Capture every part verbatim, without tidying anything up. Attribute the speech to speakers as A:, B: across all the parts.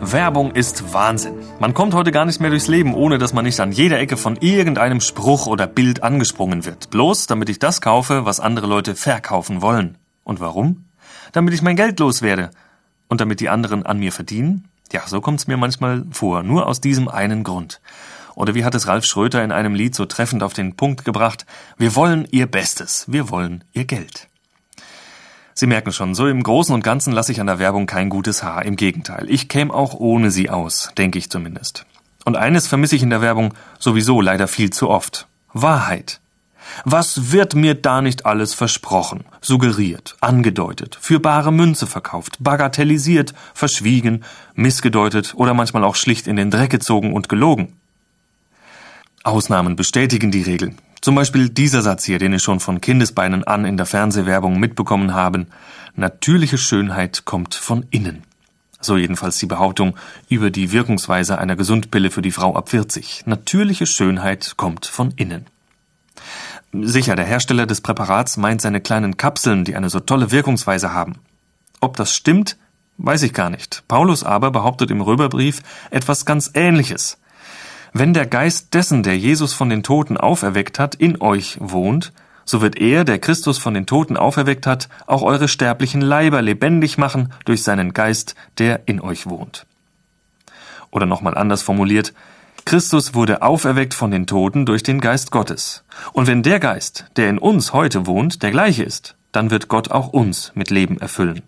A: Werbung ist Wahnsinn. Man kommt heute gar nicht mehr durchs Leben, ohne dass man nicht an jeder Ecke von irgendeinem Spruch oder Bild angesprungen wird. Bloß, damit ich das kaufe, was andere Leute verkaufen wollen. Und warum? Damit ich mein Geld loswerde. Und damit die anderen an mir verdienen? Ja, so kommt's mir manchmal vor. Nur aus diesem einen Grund. Oder wie hat es Ralf Schröter in einem Lied so treffend auf den Punkt gebracht? Wir wollen ihr Bestes. Wir wollen ihr Geld. Sie merken schon, so im Großen und Ganzen lasse ich an der Werbung kein gutes Haar. Im Gegenteil, ich käme auch ohne sie aus, denke ich zumindest. Und eines vermisse ich in der Werbung sowieso leider viel zu oft. Wahrheit. Was wird mir da nicht alles versprochen, suggeriert, angedeutet, für bare Münze verkauft, bagatellisiert, verschwiegen, missgedeutet oder manchmal auch schlicht in den Dreck gezogen und gelogen? Ausnahmen bestätigen die Regel. Zum Beispiel dieser Satz hier, den ich schon von Kindesbeinen an in der Fernsehwerbung mitbekommen habe. Natürliche Schönheit kommt von innen. So jedenfalls die Behauptung über die Wirkungsweise einer Gesundpille für die Frau ab vierzig. Natürliche Schönheit kommt von innen. Sicher, der Hersteller des Präparats meint seine kleinen Kapseln, die eine so tolle Wirkungsweise haben. Ob das stimmt, weiß ich gar nicht. Paulus aber behauptet im Römerbrief etwas ganz Ähnliches. Wenn der Geist dessen, der Jesus von den Toten auferweckt hat, in euch wohnt, so wird er, der Christus von den Toten auferweckt hat, auch eure sterblichen Leiber lebendig machen durch seinen Geist, der in euch wohnt. Oder nochmal anders formuliert, Christus wurde auferweckt von den Toten durch den Geist Gottes. Und wenn der Geist, der in uns heute wohnt, der gleiche ist, dann wird Gott auch uns mit Leben erfüllen.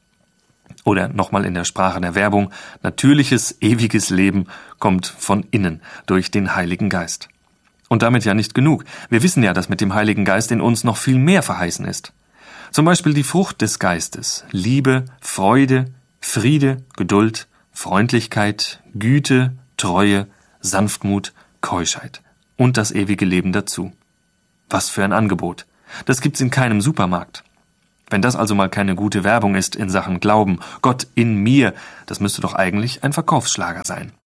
A: Oder nochmal in der Sprache der Werbung, natürliches, ewiges Leben kommt von innen durch den Heiligen Geist. Und damit ja nicht genug. Wir wissen ja, dass mit dem Heiligen Geist in uns noch viel mehr verheißen ist. Zum Beispiel die Frucht des Geistes, Liebe, Freude, Friede, Geduld, Freundlichkeit, Güte, Treue, Sanftmut, Keuschheit und das ewige Leben dazu. Was für ein Angebot. Das gibt's in keinem Supermarkt. Wenn das also mal keine gute Werbung ist in Sachen Glauben, Gott in mir, das müsste doch eigentlich ein Verkaufsschlager sein.